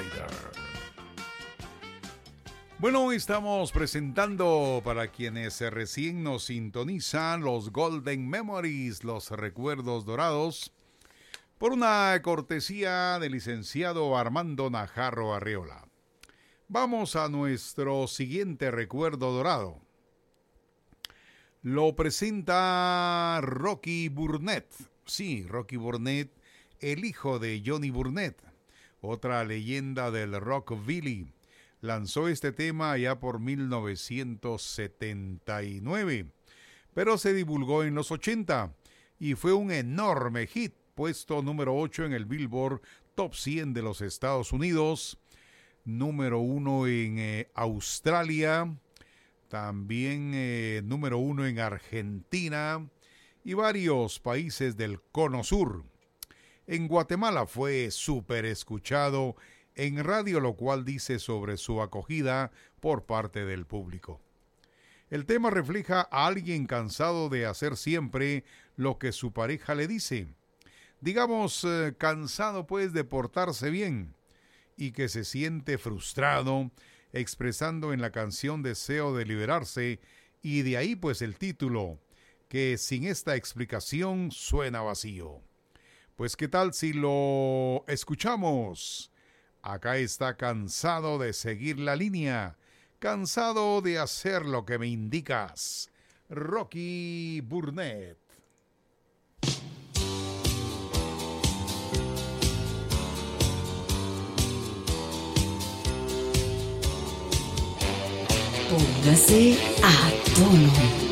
Rider. Bueno, estamos presentando para quienes recién nos sintonizan los Golden Memories, los recuerdos dorados, por una cortesía del licenciado Armando Najarro Arreola. Vamos a nuestro siguiente recuerdo dorado. Lo presenta Rocky Burnett. Sí, Rocky Burnett, el hijo de Johnny Burnett, otra leyenda del rockabilly. Lanzó este tema ya por 1979, pero se divulgó en los 80 y fue un enorme hit, puesto número 8 en el Billboard Top 100 de los Estados Unidos, número 1 en Australia, también número 1 en Argentina y varios países del Cono Sur. En Guatemala fue súper escuchado en radio, lo cual dice sobre su acogida por parte del público. El tema refleja a alguien cansado de hacer siempre lo que su pareja le dice. Digamos, cansado pues de portarse bien y que se siente frustrado, expresando en la canción deseo de liberarse, y de ahí pues el título, que sin esta explicación suena vacío. Pues qué tal si lo escuchamos. Acá está Cansado de seguir la línea, cansado de hacer lo que me indicas, Rocky Burnett. Póngase a tono.